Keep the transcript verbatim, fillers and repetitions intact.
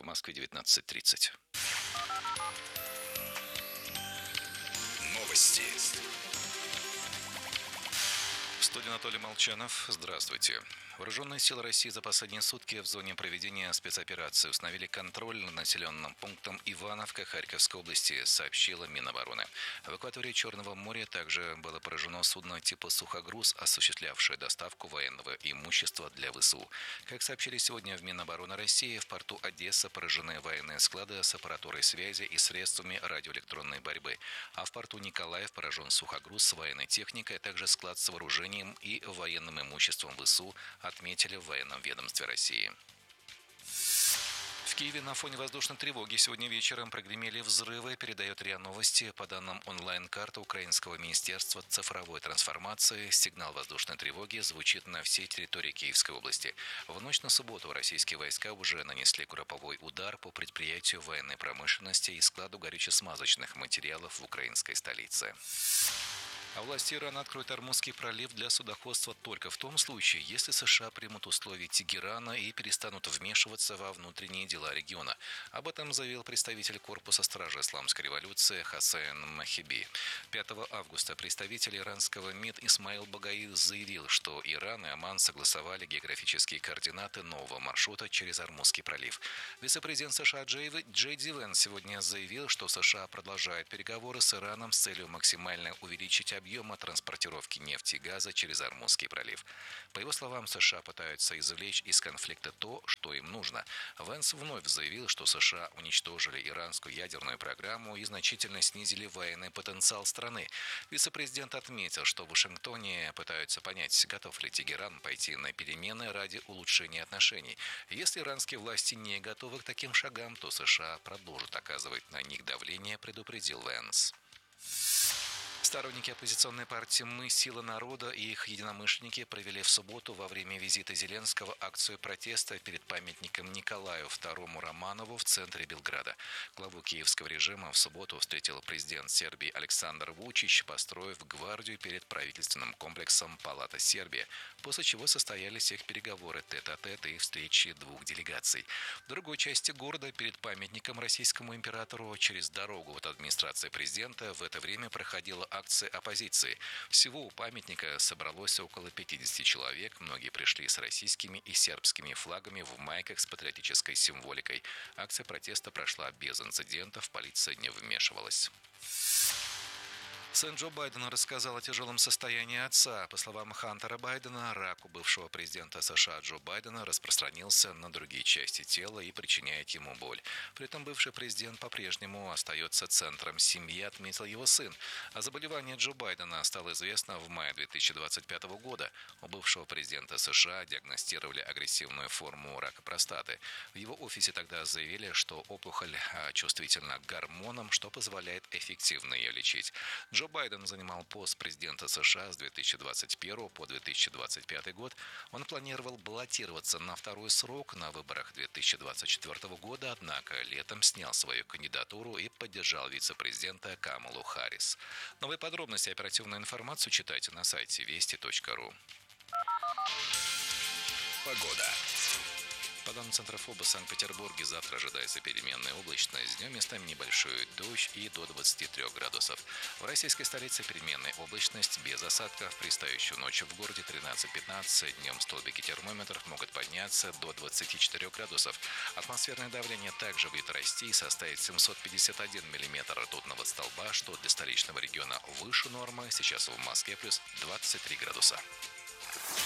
в Москве девятнадцать тридцать. Новости. В студии Анатолий Молчанов. Здравствуйте. Вооруженные силы России за последние сутки в зоне проведения спецоперации установили контроль над населенным пунктом Ивановка Харьковской области, сообщила Минобороны. В акватории Черного моря также было поражено судно типа «Сухогруз», осуществлявшее доставку военного имущества для ВСУ. Как сообщили сегодня в Минобороны России, в порту Одесса поражены военные склады с аппаратурой связи и средствами радиоэлектронной борьбы. А в порту Николаев поражен «Сухогруз» с военной техникой, а также склад с вооружением и военным имуществом ВСУ, отметили в военном ведомстве России. В Киеве на фоне воздушной тревоги сегодня вечером прогремели взрывы, передает РИА Новости. По данным онлайн-карты Украинского министерства цифровой трансформации, сигнал воздушной тревоги звучит на всей территории Киевской области. В ночь на субботу российские войска уже нанесли групповой удар по предприятию военной промышленности и складу горюче-смазочных материалов в украинской столице. А власти Ирана откроют Ормузский пролив для судоходства только в том случае, если США примут условия Тегерана и перестанут вмешиваться во внутренние дела региона. Об этом заявил представитель корпуса стражи исламской революции Хассан Махиби. пятого августа представитель иранского МИД Исмаил Багаи заявил, что Иран и Оман согласовали географические координаты нового маршрута через Ормузский пролив. Вице-президент США Джей, Джей Ди Венс сегодня заявил, что США продолжают переговоры с Ираном с целью максимально увеличить объема транспортировки нефти и газа через Ормузский пролив. По его словам, США пытаются извлечь из конфликта то, что им нужно. Венс вновь заявил, что США уничтожили иранскую ядерную программу и значительно снизили военный потенциал страны. Вице-президент отметил, что в Вашингтоне пытаются понять, готов ли Тегеран пойти на перемены ради улучшения отношений. Если иранские власти не готовы к таким шагам, то США продолжат оказывать на них давление, предупредил Венс. Сторонники оппозиционной партии «Мы – сила народа» и их единомышленники провели в субботу во время визита Зеленского акцию протеста перед памятником Николаю второму Романову в центре Белграда. Главу киевского режима в субботу встретил президент Сербии Александр Вучич, построив гвардию перед правительственным комплексом Палата Сербии, после чего состоялись их переговоры тет-а-тет и встречи двух делегаций. В другой части города перед памятником российскому императору через дорогу от администрации президента в это время проходила акции оппозиции. Всего у памятника собралось около пятидесяти человек. Многие пришли с российскими и сербскими флагами в майках с патриотической символикой. Акция протеста прошла без инцидентов, полиция не вмешивалась. Сын Джо Байдена рассказал о тяжелом состоянии отца. По словам Хантера Байдена, рак у бывшего президента США Джо Байдена распространился на другие части тела и причиняет ему боль. При этом бывший президент по-прежнему остается центром семьи, отметил его сын. О заболевании Джо Байдена стало известно в мае две тысячи двадцать пятого года. У бывшего президента США диагностировали агрессивную форму рака простаты. В его офисе тогда заявили, что опухоль чувствительна к гормонам, что позволяет эффективно ее лечить. Джо Байден занимал пост президента США с две тысячи двадцать первого по две тысячи двадцать пятый год. Он планировал баллотироваться на второй срок на выборах две тысячи двадцать четвёртого года, однако летом снял свою кандидатуру и поддержал вице-президента Камалу Харрис. Новые подробности и оперативную информацию читайте на сайте вести точка ру. Погода. По данным Центра ФОБа в Санкт-Петербурге завтра ожидается переменная облачность, днем местами небольшой дождь и до двадцати трёх градусов. В российской столице переменная облачность без осадков. При стоящую ночью в городе тринадцать-пятнадцать, днем столбики термометров могут подняться до двадцати четырёх градусов. Атмосферное давление также будет расти и составит семьсот пятьдесят один миллиметр ртутного столба, что для столичного региона выше нормы. Сейчас в Москве плюс двадцать три градуса.